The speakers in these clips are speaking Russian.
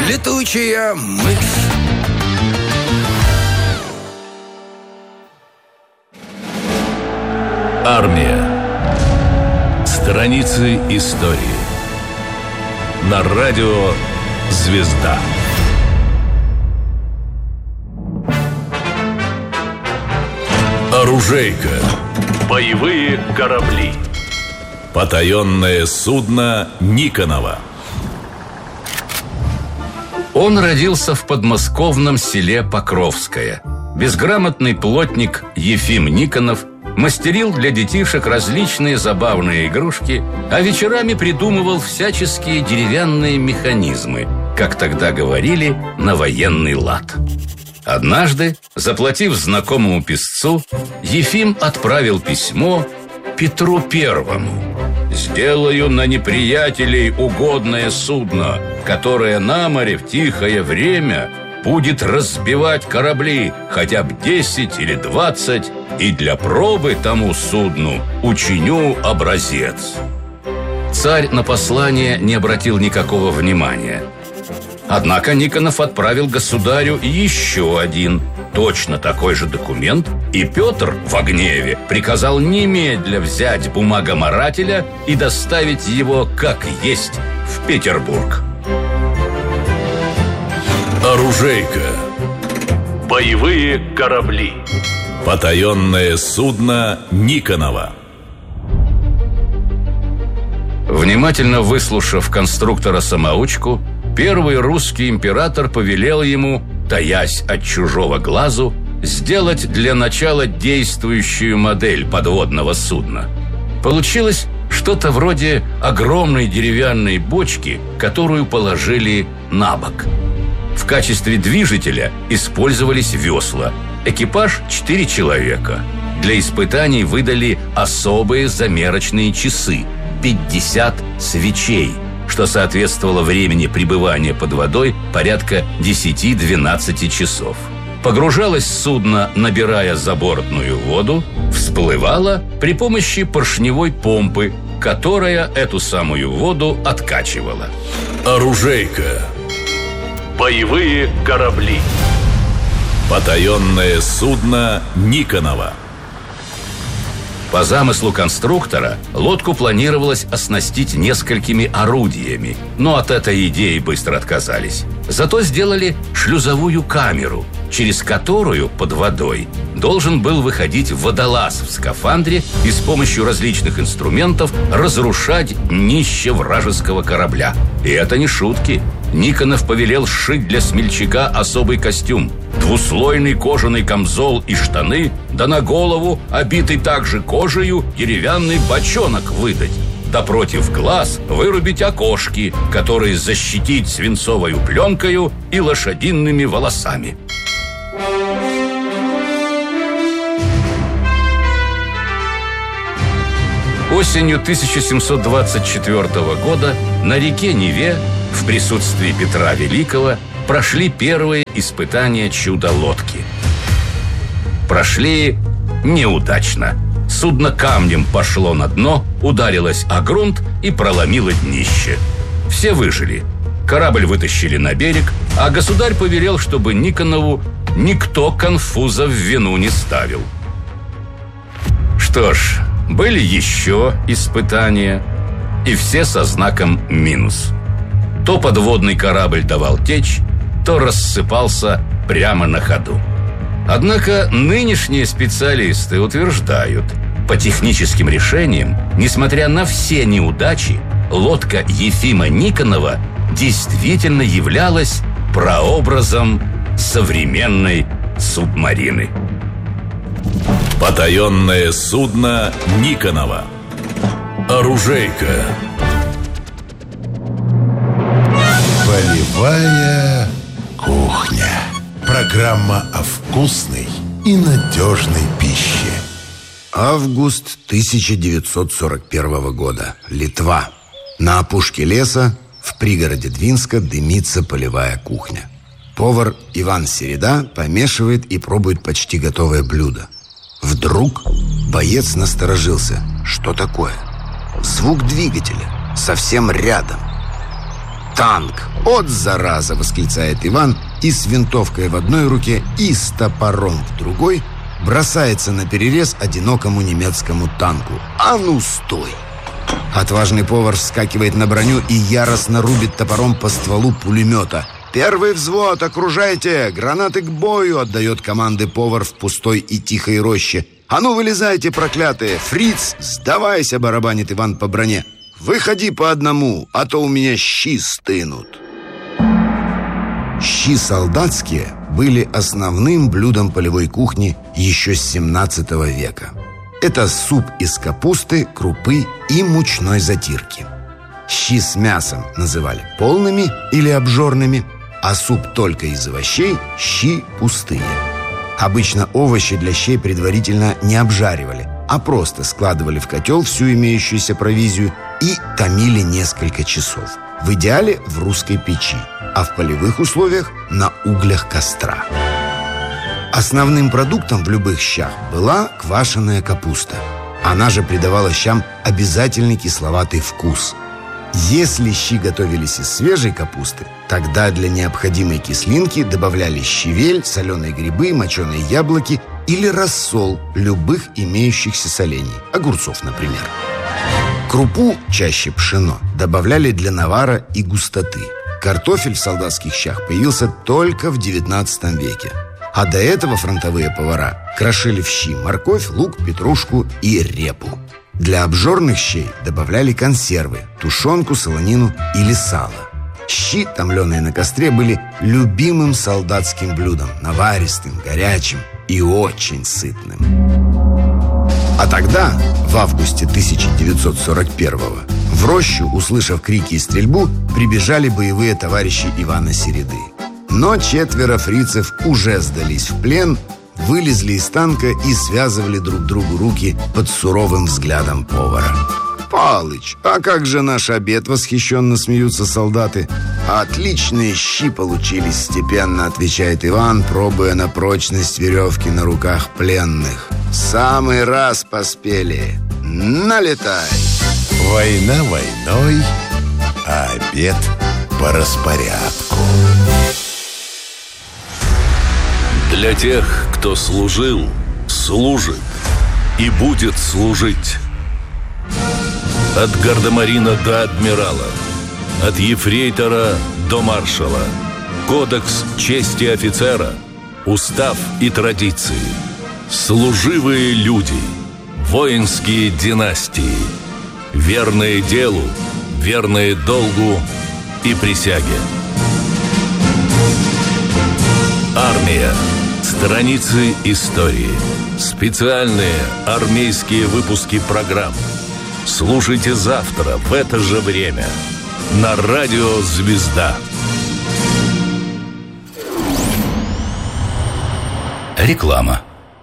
Летучая мышь. Армия. Страницы истории. На радио «Звезда». Оружейка. Боевые корабли. Потаенное судно Никонова. Он родился в подмосковном селе Покровское. Безграмотный плотник Ефим Никонов мастерил для детишек различные забавные игрушки, а вечерами придумывал всяческие деревянные механизмы, как тогда говорили, на военный лад. Однажды, заплатив знакомому писцу, Ефим отправил письмо Петру Первому. «Сделаю на неприятелей угодное судно, которое на море в тихое время будет разбивать корабли, хотя бы 10 или 20, и для пробы тому судну учиню образец». Царь на послание не обратил никакого внимания. Однако Никонов отправил государю еще один, точно такой же документ, и Петр в гневе приказал немедля взять бумагоморателя и доставить его, как есть, в Петербург. Оружейка. Боевые корабли. Потаенное судно Никонова. Внимательно выслушав конструктора-самоучку, первый русский император повелел ему, таясь от чужого глазу, сделать для начала действующую модель подводного судна. Получилось что-то вроде огромной деревянной бочки, которую положили на бок. В качестве движителя использовались весла. Экипаж 4 человека. Для испытаний выдали особые замерочные часы – 50 свечей, что соответствовало времени пребывания под водой порядка 10-12 часов. Погружалось судно, набирая забортную воду, всплывало при помощи поршневой помпы, которая эту самую воду откачивала. Оружейка. Боевые корабли. Потаенное судно Никонова. По замыслу конструктора лодку планировалось оснастить несколькими орудиями, но от этой идеи быстро отказались. Зато сделали шлюзовую камеру, через которую под водой должен был выходить водолаз в скафандре и с помощью различных инструментов разрушать днище вражеского корабля. И это не шутки. Никонов повелел сшить для смельчака особый костюм, двуслойный кожаный камзол и штаны, да на голову, обитый также кожею, деревянный бочонок выдать. Да против глаз вырубить окошки, которые защитить свинцовою пленкою и лошадиными волосами. Осенью 1724 года на реке Неве в присутствии Петра Великого прошли первые испытания чудо-лодки. Прошли неудачно. Судно камнем пошло на дно, ударилось о грунт и проломило днище. Все выжили. Корабль вытащили на берег, а государь повелел, чтобы Никонову никто конфуза в вину не ставил. Что ж, были еще испытания, и все со знаком минус. То подводный корабль давал течь, то рассыпался прямо на ходу. Однако нынешние специалисты утверждают, по техническим решениям, несмотря на все неудачи, лодка Ефима Никонова действительно являлась прообразом современной субмарины. Потаенное судно Никонова. Оружейка. Полевая кухня. Программа о вкусной и надежной пище. Август 1941 года. Литва. На опушке леса в пригороде Двинска дымится полевая кухня. Повар Иван Середа помешивает и пробует почти готовое блюдо. Вдруг боец насторожился. Что такое? Звук двигателя. Совсем рядом. танк! От зараза!» — восклицает Иван и с винтовкой в одной руке, и с топором в другой бросается на перерез одинокому немецкому танку. «А ну, стой!» Отважный повар вскакивает на броню и яростно рубит топором по стволу пулемета. «Первый взвод, окружайте! Гранаты к бою!» — отдает команды повар в пустой и тихой роще. «А ну, вылезайте, проклятые! Фриц, сдавайся!» — барабанит Иван по броне. «Выходи по одному, а то у меня щи стынут». Щи солдатские были основным блюдом полевой кухни еще с 17 века. Это суп из капусты, крупы и мучной затирки. Щи с мясом называли полными или обжорными, а суп только из овощей – щи пустые. Обычно овощи для щей предварительно не обжаривали, а просто складывали в котел всю имеющуюся провизию и томили несколько часов. В идеале в русской печи, а в полевых условиях на углях костра. Основным продуктом в любых щах была квашеная капуста. Она же придавала щам обязательный кисловатый вкус. Если щи готовились из свежей капусты, тогда для необходимой кислинки добавляли щавель, соленые грибы, моченые яблоки или рассол любых имеющихся солений, огурцов, например. Крупу, чаще пшено, добавляли для навара и густоты. Картофель в солдатских щах появился только в XIX веке. А до этого фронтовые повара крошили в щи морковь, лук, петрушку и репу. Для обжорных щей добавляли консервы, тушенку, солонину или сало. Щи, томленые на костре, были любимым солдатским блюдом, наваристым, горячим и очень сытным. А тогда, в августе 1941-го, в рощу, услышав крики и стрельбу, прибежали боевые товарищи Ивана Середы. Но 4 фрицев уже сдались в плен, вылезли из танка и связывали друг другу руки под суровым взглядом повара. «Палыч, а как же наш обед?» — восхищенно смеются солдаты. «Отличные щи получились», — степенно отвечает Иван, пробуя на прочность веревки на руках пленных. «Самый раз поспели. Налетай!» Война войной, а обед по распорядку. Для тех, кто служил, служит и будет служить. От гардемарина до адмирала, от ефрейтора до маршала. Кодекс чести офицера, устав и традиции. Служивые люди, воинские династии. Верные делу, верные долгу и присяге. Армия. Страницы истории. Специальные армейские выпуски программ. Слушайте завтра в это же время на радио «Звезда». Реклама.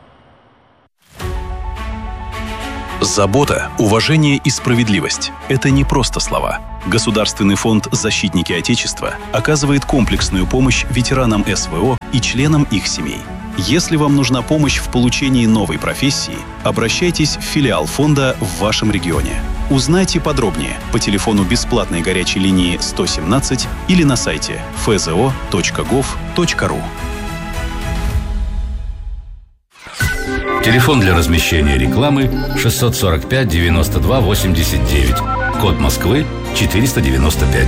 Забота, уважение и справедливость – это не просто слова. Государственный фонд «Защитники Отечества» оказывает комплексную помощь ветеранам СВО и членам их семей. Если вам нужна помощь в получении новой профессии, обращайтесь в филиал фонда в вашем регионе. Узнайте подробнее по телефону бесплатной горячей линии 117 или на сайте fzo.gov.ru. Телефон для размещения рекламы 645 92 89. Код Москвы 495.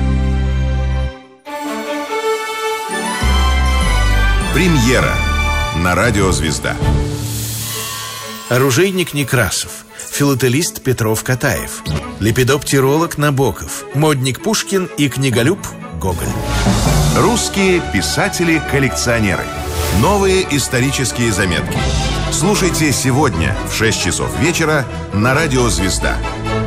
Премьера на радио «Звезда». Оружейник Некрасов, филателист Петров-Катаев, лепидоптиролог Набоков, модник Пушкин и книголюб Гоголь. Русские писатели-коллекционеры. Новые исторические заметки. Слушайте сегодня в 6 часов вечера на радио «Звезда».